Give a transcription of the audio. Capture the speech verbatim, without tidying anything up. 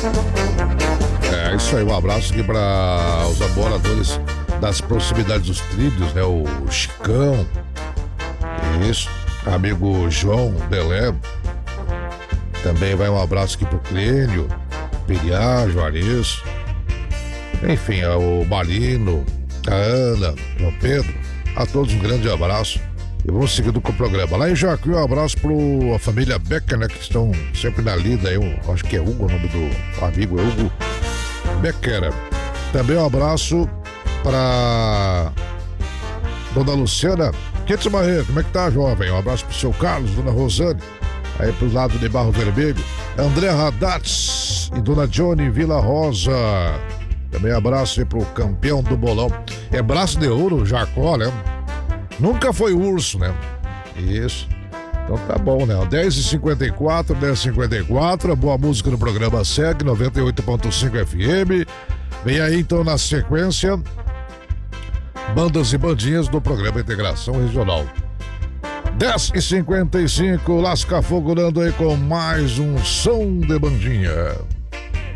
É isso aí, um abraço aqui para os moradores das proximidades dos trilhos, né? O Chicão, isso, amigo João Belé. Também vai um abraço aqui pro Clênio, Piriá, Juarez. Enfim, o Marino, a Ana, João Pedro, a todos um grande abraço. E vamos seguindo com o programa. Lá em Jacuí, um abraço para a família Becker, né? Que estão sempre na lida aí. Eu acho que é Hugo o nome do amigo, é Hugo Becker. Também um abraço para Dona Luciana Quetes Marreiro. Como é que tá, jovem? Um abraço pro seu Carlos, Dona Rosane, aí pro lado de Barro Vermelho. André Radatz e Dona Johnny Vila Rosa. Também abraço aí pro campeão do bolão. É braço de ouro, Jacó, né? Nunca foi urso, né? Isso. Então tá bom, né? dez e cinquenta e quatro, dez e cinquenta e quatro. A boa música no programa segue, noventa e oito ponto cinco F M. Vem aí então na sequência, bandas e bandinhas do programa Integração Regional. dez e cinquenta e cinco, Lasca Fogo dando aí com mais um som de bandinha.